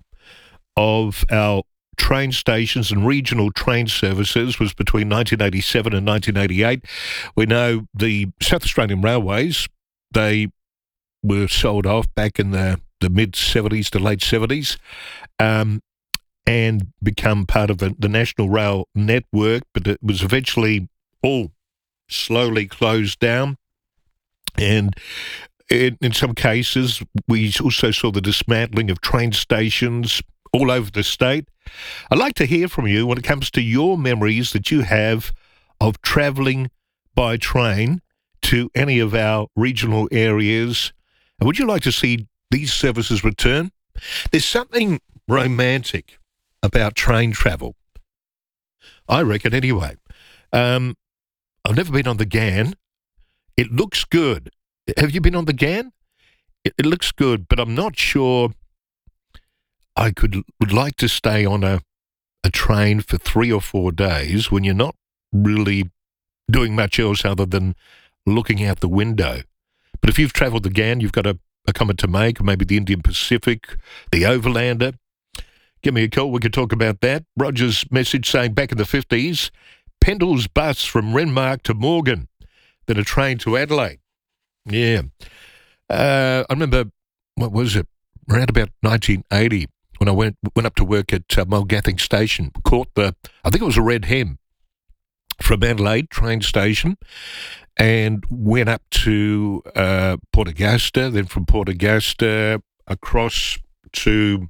Speaker 7: of our train stations and regional train services was between nineteen eighty-seven and nineteen eighty-eight. We know the South Australian Railways, they were sold off back in the the mid-seventies to late seventies, um, and become part of the, the National Rail Network, but it was eventually all slowly closed down. And in, in some cases, we also saw the dismantling of train stations all over the state. I'd like to hear from you when it comes to your memories that you have of travelling by train to any of our regional areas. And would you like to see these services return? There's something romantic about train travel, I reckon anyway. Um, I've never been on the Ghan. It looks good. Have you been on the Ghan? It, it looks good, but I'm not sure I could would like to stay on a, a train for three or four days when you're not really doing much else other than looking out the window. But if you've travelled the Ghan, you've got a a comment to make, maybe the Indian Pacific, the Overlander. Give me a call, we could talk about that. Roger's message saying back in the fifties, Pendle's bus from Renmark to Morgan, then a train to Adelaide. Yeah. Uh, I remember, what was it, around about nineteen eighty, when I went went up to work at uh, Mulgathing Station, caught the, I think it was a Red Hen from Adelaide train station, and went up to uh, Port Augusta, then from Port Augusta across to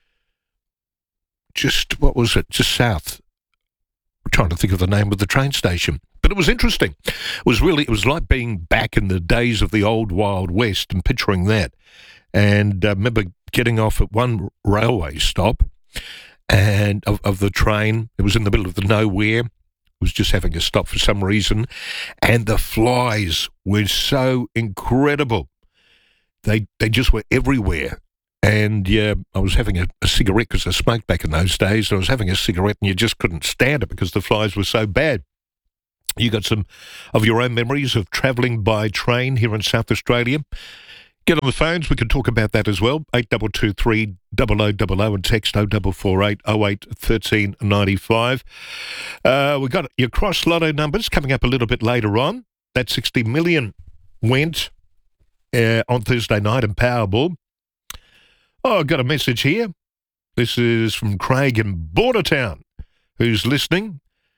Speaker 7: just, what was it, just south. I'm trying to think of the name of the train station. But it was interesting. It was really, it was like being back in the days of the old Wild West and picturing that. And I uh, remember getting off at one railway stop and of, of the train. It was in the middle of the nowhere. Was just having a stop for some reason, and the flies were so incredible. They they just were everywhere. And yeah, I was having a, a cigarette because I smoked back in those days. And I was having a cigarette, and you just couldn't stand it because the flies were so bad. You got some of your own memories of travelling by train here in South Australia? Get on the phones. We can talk about that as well. eight two two three, double oh double oh and text oh four four eight, oh eight, one three nine five. Uh, we've got your cross lotto numbers coming up a little bit later on. That sixty million went uh, on Thursday night in Powerball. Oh, I've got a message here. This is from Craig in Bordertown, who's listening.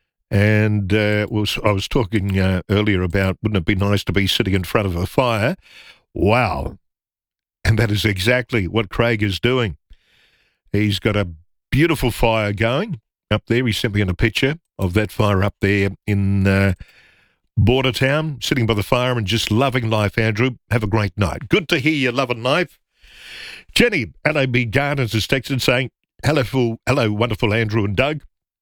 Speaker 7: And uh, was I was talking uh, earlier about, wouldn't it be nice to be sitting in front of a fire? Wow. And that is exactly what Craig is doing. He's got a beautiful fire going up there. He sent me in a picture of that fire up there in uh, Bordertown, sitting by the fire and just loving life, Andrew. Have a great night. Good to hear you loving life. Jenny, L A B Gardens is texted saying, hello, full, hello, wonderful Andrew and Doug.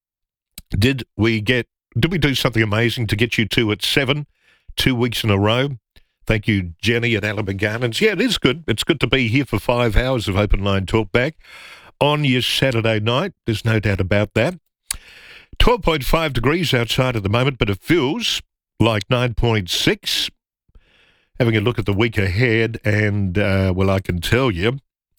Speaker 7: Did we get, did we do something amazing to get you two at seven, two weeks in a row? Thank you, Jenny at L A B Gardens. Yeah, it is good. It's good to be here for five hours of open line talk back on your Saturday night. There's no doubt about that. twelve point five degrees outside at the moment, but it feels like nine point six. Having a look at the week ahead, and, uh, well, I can tell you,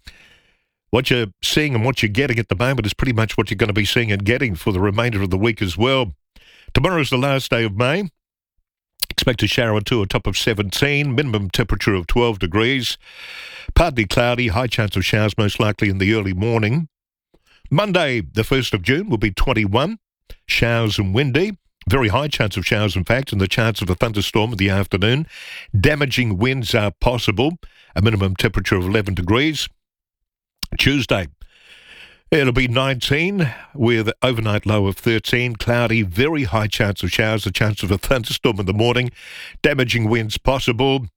Speaker 7: what you're seeing and what you're getting at the moment is pretty much what you're going to be seeing and getting for the remainder of the week as well. Tomorrow is the last day of May. Expect a shower or two, a top of seventeen, minimum temperature of twelve degrees. Partly cloudy, high chance of showers most likely in the early morning. Monday, the first of June, will be twenty-one. Showers and windy. Very high chance of showers, in fact, and the chance of a thunderstorm in the afternoon. Damaging winds are possible. A minimum temperature of eleven degrees. Tuesday, it'll be nineteen with overnight low of thirteen. Cloudy, very high chance of showers, a chance of a thunderstorm in the morning. Damaging winds possible.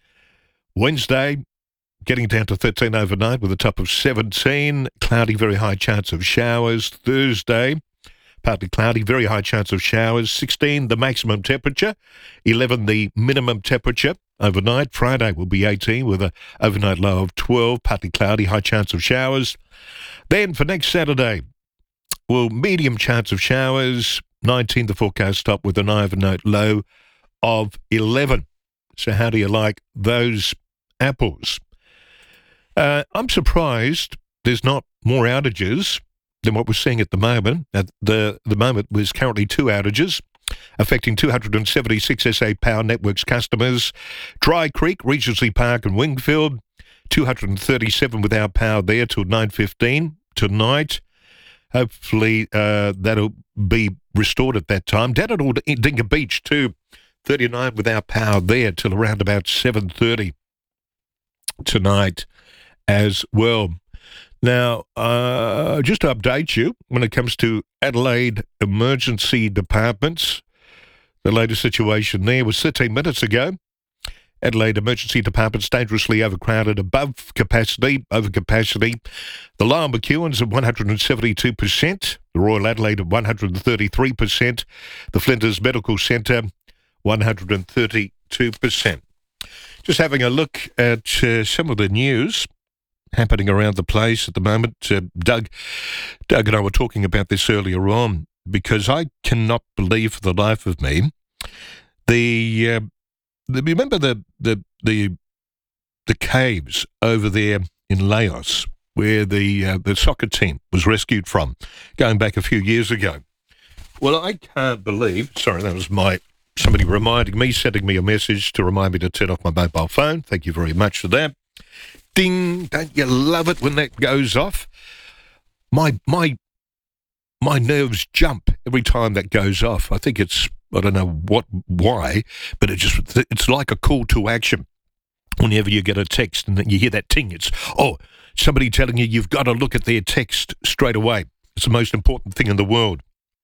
Speaker 7: Wednesday, getting down to thirteen overnight with a top of seventeen. Cloudy, very high chance of showers. Thursday, partly cloudy, very high chance of showers. sixteen, the maximum temperature. eleven, the minimum temperature. Overnight, Friday will be eighteen with a overnight low of twelve, partly cloudy, high chance of showers. Then for next Saturday, well, medium chance of showers, nineteen the forecast top with an overnight low of eleven. So how do you like those apples? Uh, I'm surprised there's not more outages than what we're seeing at the moment. At the, the moment, there's currently two outages affecting two hundred seventy-six S A Power Networks customers. Dry Creek, Regency Park and Wingfield, two hundred thirty-seven without power there till nine fifteen tonight. Hopefully uh, that'll be restored at that time. Down at Dinga Beach too, thirty-nine without power there till around about seven thirty tonight as well. Now, uh, just to update you, when it comes to Adelaide emergency departments, the latest situation there was thirteen minutes ago. Adelaide emergency departments dangerously overcrowded, above capacity, over capacity. The Lyell McEwen's at one hundred seventy-two percent, the Royal Adelaide at one hundred thirty-three percent, the Flinders Medical Centre, one hundred thirty-two percent. Just having a look at uh, some of the news happening around the place at the moment. Uh, Doug, Doug and I were talking about this earlier on, because I cannot believe for the life of me the, uh, the remember the, the the the caves over there in Laos where the uh, the soccer team was rescued from, going back a few years ago. Well, I can't believe. Sorry, that was my somebody reminding me, sending me a message to remind me to turn off my mobile phone. Thank you very much for that. Ding! Don't you love it when that goes off? My my my nerves jump every time that goes off. I think it's, I don't know what, why, but it just it's like a call to action. Whenever you get a text and then you hear that ting, it's oh, somebody telling you you've got to look at their text straight away. It's the most important thing in the world.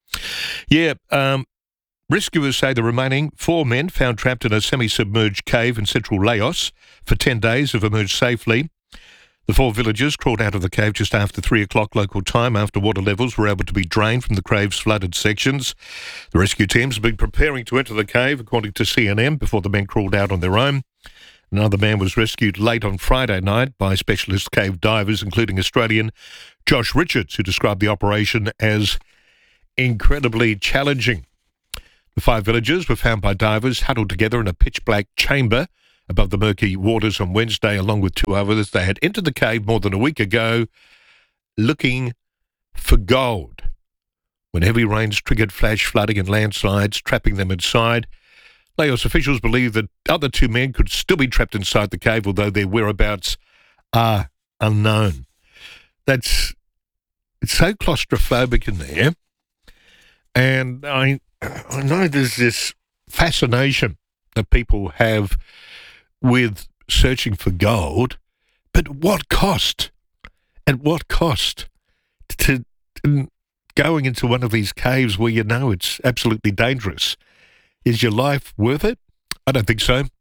Speaker 7: Yeah. Um, Rescuers say the remaining four men found trapped in a semi-submerged cave in central Laos for ten days have emerged safely. The four villagers crawled out of the cave just after three o'clock local time after water levels were able to be drained from the cave's flooded sections. The rescue teams have been preparing to enter the cave, according to C N M, before the men crawled out on their own. Another man was rescued late on Friday night by specialist cave divers, including Australian Josh Richards, who described the operation as incredibly challenging. The five villagers were found by divers huddled together in a pitch-black chamber above the murky waters on Wednesday, along with two others. They had entered the cave more than a week ago looking for gold when heavy rains triggered flash flooding and landslides, trapping them inside. Laos officials believe that other two men could still be trapped inside the cave, although their whereabouts are unknown. That's it's so claustrophobic in there. And I, I know there's this fascination that people have with searching for gold, but what cost? At what cost to, to going into one of these caves where you know it's absolutely dangerous? Is your life worth it? I don't think so.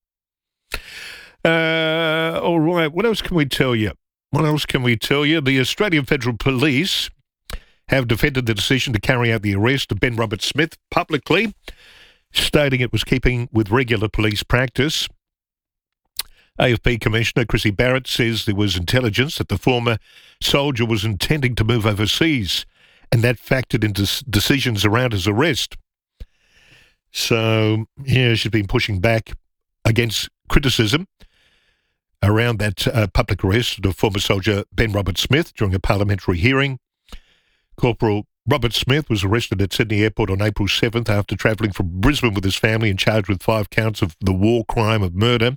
Speaker 7: Uh, all right, what else can we tell you? What else can we tell you? The Australian Federal Police have defended the decision to carry out the arrest of Ben Roberts-Smith publicly, stating it was keeping with regular police practice. A F P Commissioner Chrissy Barrett says there was intelligence that the former soldier was intending to move overseas, and that factored into decisions around his arrest. So, yeah, she's been pushing back against criticism around that uh, public arrest of former soldier Ben Roberts-Smith during a parliamentary hearing. Corporal Roberts-Smith was arrested at Sydney Airport on April seventh after travelling from Brisbane with his family and charged with five counts of the war crime of murder.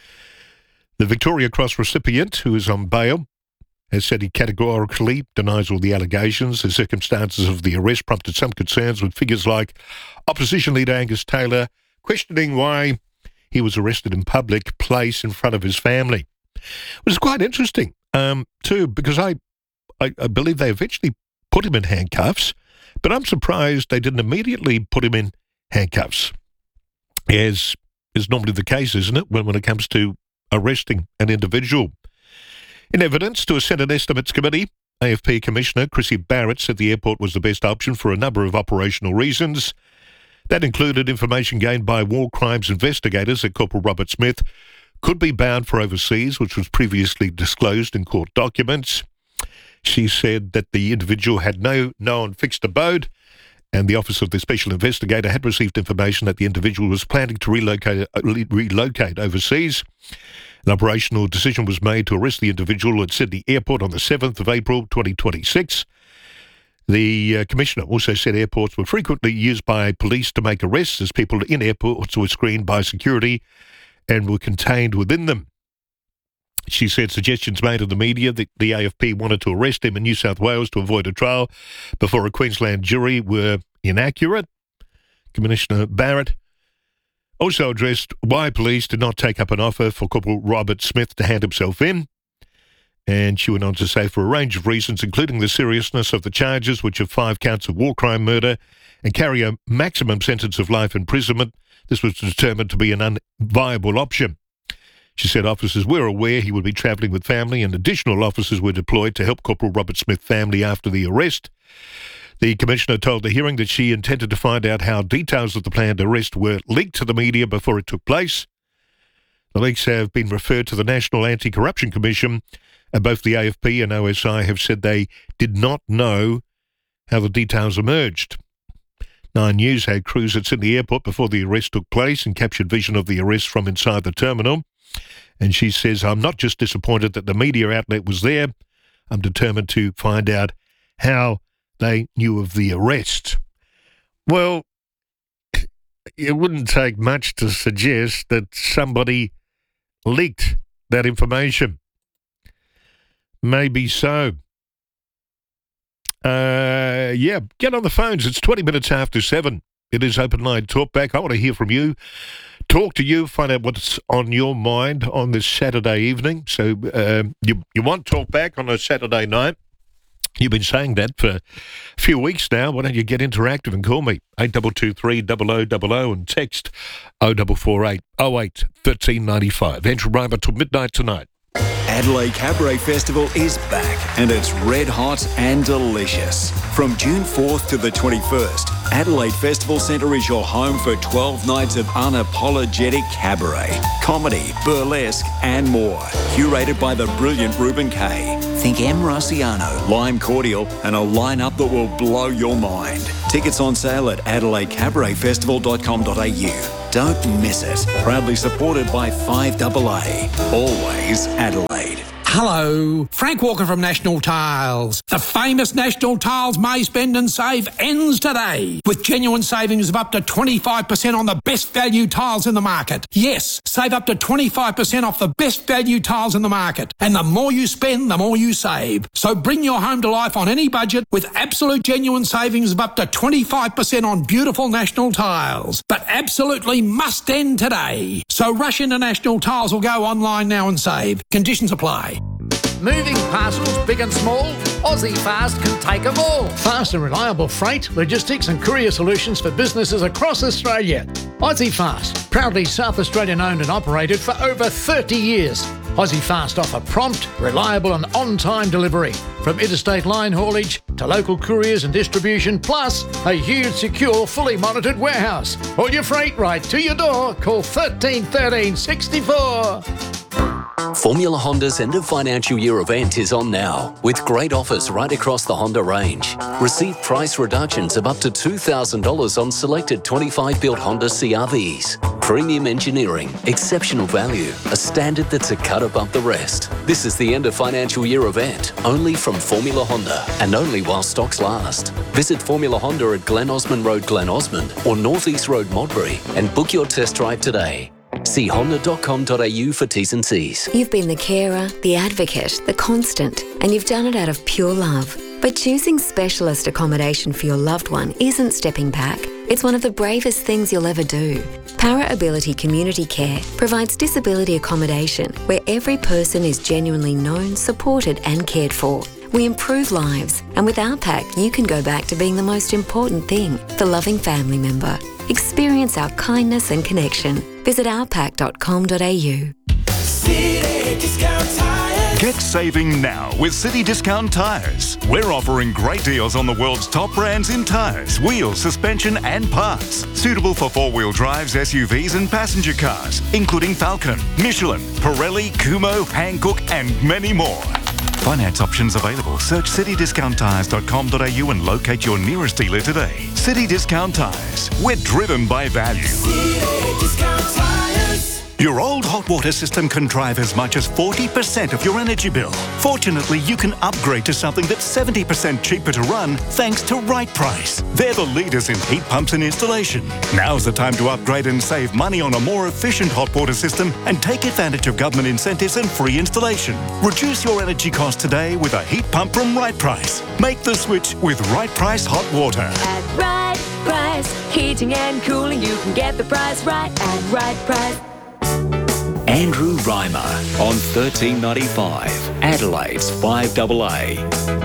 Speaker 7: The Victoria Cross recipient, who is on bail, has said he categorically denies all the allegations. The circumstances of the arrest prompted some concerns, with figures like Opposition Leader Angus Taylor questioning why he was arrested in public place in front of his family. It was quite interesting, um, too, because I, I, I believe they eventually put him in handcuffs, but I'm surprised they didn't immediately put him in handcuffs, as is normally the case, isn't it, when, when it comes to arresting an individual. In evidence to a Senate Estimates Committee, A F P Commissioner Chrissy Barrett said the airport was the best option for a number of operational reasons. That included information gained by war crimes investigators that Corporal Roberts-Smith could be bound for overseas, which was previously disclosed in court documents. She said that the individual had no known fixed abode, and the Office of the Special Investigator had received information that the individual was planning to relocate, uh, relocate overseas. An operational decision was made to arrest the individual at Sydney Airport on the seventh of April twenty twenty-six. The uh, Commissioner also said airports were frequently used by police to make arrests, as people in airports were screened by security and were contained within them. She said suggestions made in the media that the A F P wanted to arrest him in New South Wales to avoid a trial before a Queensland jury were inaccurate. Commissioner Barrett also addressed why police did not take up an offer for Corporal Roberts-Smith to hand himself in. And she went on to say for a range of reasons, including the seriousness of the charges, which are five counts of war crime murder and carry a maximum sentence of life imprisonment, this was determined to be an unviable option. She said officers were aware he would be travelling with family, and additional officers were deployed to help Corporal Roberts-Smith's family after the arrest. The Commissioner told the hearing that she intended to find out how details of the planned arrest were leaked to the media before it took place. The leaks have been referred to the National Anti-Corruption Commission, and both the A F P and O S I have said they did not know how the details emerged. Nine News had crews at Sydney Airport before the arrest took place and captured vision of the arrest from inside the terminal. And she says, I'm not just disappointed that the media outlet was there, I'm determined to find out how they knew of the arrest. Well, it wouldn't take much to suggest that somebody leaked that information. Maybe so. Uh, yeah, get on the phones. It's twenty minutes after seven. It is Open Line Talkback. I want to hear from you. Talk to you, find out what's on your mind on this Saturday evening. So um, you you want Talkback on a Saturday night? You've been saying that for a few weeks now. Why don't you get interactive and call me? eight two two three, zero zero zero zero and text oh four four eight, oh eight, one three nine five. Andrew Rhymer till midnight tonight.
Speaker 6: Adelaide Cabaret Festival is back, and it's red hot and delicious. From June fourth to the twenty-first, Adelaide Festival Centre is your home for twelve nights of unapologetic cabaret, comedy, burlesque and more. Curated by the brilliant Ruben Kay. Think M. Rossiano, Lime Cordial and a lineup that will blow your mind. Tickets on sale at adelaide cabaret festival dot com dot a u. Don't miss it. Proudly supported by five A A. Always Adelaide.
Speaker 19: Hello, Frank Walker from National Tiles. The famous National Tiles May Spend and Save ends today with genuine savings of up to twenty-five percent on the best value tiles in the market. Yes, save up to twenty-five percent off the best value tiles in the market. And the more you spend, the more you save. So bring your home to life on any budget with absolute genuine savings of up to twenty-five percent on beautiful National Tiles. But absolutely must end today. So rush into National Tiles or go online now and save. Conditions apply.
Speaker 4: Moving parcels, big and small, Aussie Fast can take them all. Fast and reliable freight, logistics and courier solutions for businesses across Australia. Aussie Fast, proudly South Australian owned and operated for over thirty years. Aussie Fast offer prompt, reliable and on-time delivery. From interstate line haulage to local couriers and distribution, plus a huge, secure, fully monitored warehouse. All your freight right to your door. Call thirteen thirteen sixty-four.
Speaker 8: Formula Honda's end of financial year event is on now, with great offers right across the Honda range. Receive price reductions of up to two thousand dollars on selected twenty-five built Honda C R Vs. Premium engineering, exceptional value, a standard that's a cut above the rest. This is the end of financial year event, only from Formula Honda, and only while stocks last. Visit Formula Honda at Glen Osmond Road, Glen Osmond, or North East Road, Modbury, and book your test drive today. See honda dot com dot a u for T's and C's.
Speaker 24: You've been the carer, the advocate, the constant, and you've done it out of pure love. But choosing specialist accommodation for your loved one isn't stepping back. It's one of the bravest things you'll ever do. Para Ability Community Care provides disability accommodation where every person is genuinely known, supported and cared for. We improve lives, and with our pack, you can go back to being the most important thing, the loving family member. Experience our kindness and connection. Visit our pack dot com dot a u.
Speaker 9: City Discount Tires. Get saving now with City Discount Tires. We're offering great deals on the world's top brands in tyres, wheels, suspension and parts. Suitable for four-wheel drives, S U Vs and passenger cars, including Falcon, Michelin, Pirelli, Kumho, Hankook and many more. Finance options available. Search city discount tires dot com dot a u and locate your nearest dealer today. City Discount Tires. We're driven by value. City Discount Tires. Your old hot water system can drive as much as forty percent of your energy bill. Fortunately, you can upgrade to something that's seventy percent cheaper to run thanks to Right Price. They're the leaders in heat pumps and installation. Now's the time to upgrade and save money on a more efficient hot water system and take advantage of government incentives and free installation. Reduce your energy costs today with a heat pump from Right Price. Make the switch with Right Price Hot Water.
Speaker 10: At Right Price, heating and cooling, you can get the price right at Right Price.
Speaker 6: Andrew Reimer on thirteen ninety-five, Adelaide's five A A.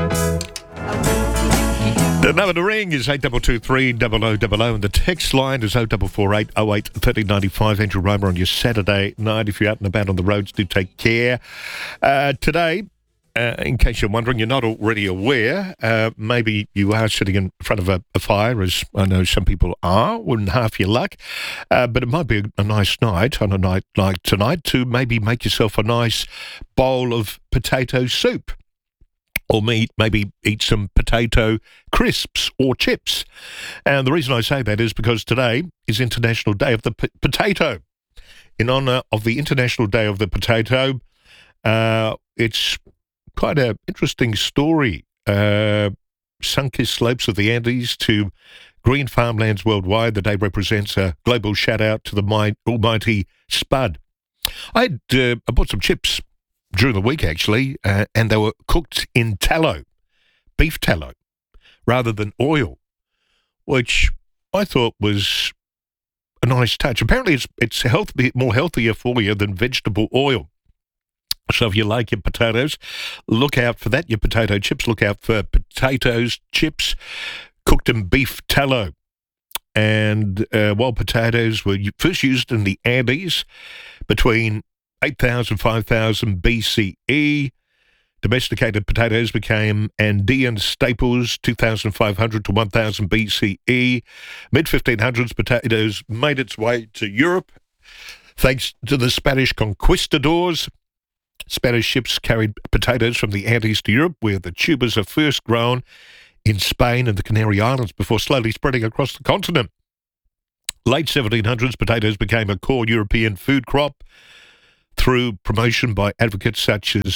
Speaker 7: The number to ring is eight two two three double oh double oh and the text line is oh four four eight oh eight thirteen ninety-five. Andrew Reimer on your Saturday night. If you're out and about on the roads, do take care. Uh, today, Uh, in case you're wondering, you're not already aware, uh, maybe you are sitting in front of a, a fire, as I know some people are, wouldn't half your luck, uh, but it might be a, a nice night, on a night like tonight, to maybe make yourself a nice bowl of potato soup. Or meat, maybe eat some potato crisps or chips. And the reason I say that is because today is International Day of the P- Potato. In honour of the International Day of the Potato, uh, it's quite an interesting story. Uh, sun-kissed slopes of the Andes to green farmlands worldwide. The day represents a global shout-out to the mi- almighty spud. I had uh, I bought some chips during the week, actually, uh, and they were cooked in tallow, beef tallow, rather than oil, which I thought was a nice touch. Apparently, it's it's healthy, more healthier for you than vegetable oil. So if you like your potatoes, look out for that. Your potato chips, look out for potatoes, chips, cooked in beef tallow. And uh, while potatoes were first used in the Andes between eight thousand, five thousand B C E, domesticated potatoes became Andean staples, two thousand five hundred to one thousand B C E. mid fifteen hundreds, potatoes made its way to Europe thanks to the Spanish conquistadors. Spanish ships carried potatoes from the Andes to Europe, where the tubers are first grown in Spain and the Canary Islands before slowly spreading across the continent. Late seventeen hundreds, potatoes became a core European food crop through promotion by advocates such as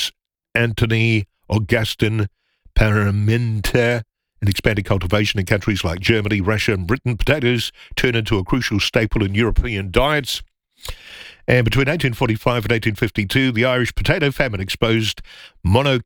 Speaker 7: Anthony Augustin Parmentier. In expanded cultivation in countries like Germany, Russia and Britain, potatoes turn into a crucial staple in European diets. And between eighteen forty-five and eighteen fifty-two, the Irish potato famine exposed monoculture